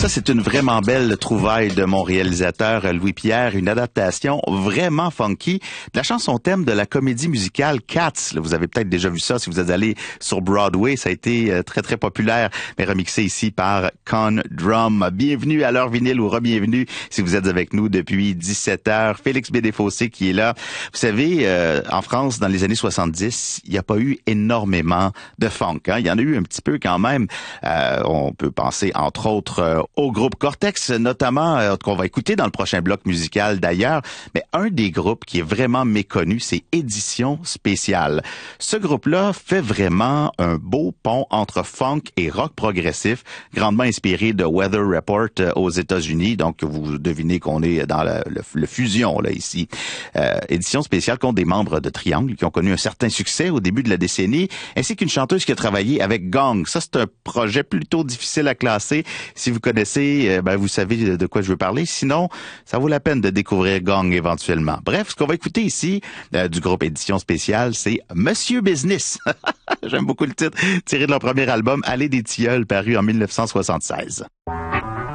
Ça, c'est une vraiment belle trouvaille de mon réalisateur Louis-Pierre, une adaptation vraiment funky de la chanson thème de la comédie musicale Cats. Là, vous avez peut-être déjà vu ça si vous êtes allé sur Broadway. Ça a été très, très populaire, mais remixé ici par Con Drum. Bienvenue à l'heure vinyle ou re-bienvenue si vous êtes avec nous depuis 17 heures. Félix Bédé-Fossé qui est là. Vous savez, en France, dans les années 70, il n'y a pas eu énormément de funk. Hein? Il y en a eu un petit peu quand même. On peut penser, entre autres, au groupe Cortex, notamment, qu'on va écouter dans le prochain bloc musical d'ailleurs. Mais un des groupes qui est vraiment méconnu, c'est Édition Spéciale. Ce groupe-là fait vraiment un beau pont entre funk et rock progressif, grandement inspiré de Weather Report aux États-Unis. Donc, vous devinez qu'on est dans le fusion, là, ici. Édition Spéciale compte des membres de Triangle qui ont connu un certain succès au début de la décennie, ainsi qu'une chanteuse qui a travaillé avec Gong. Ça, c'est un projet plutôt difficile à classer. Si vous connaissez, vous savez de quoi je veux parler. Sinon, ça vaut la peine de découvrir Gong éventuellement. Bref, ce qu'on va écouter ici du groupe Édition Spéciale, c'est Monsieur Business. J'aime beaucoup le titre, tiré de leur premier album Allée des Tilleuls, paru en 1976.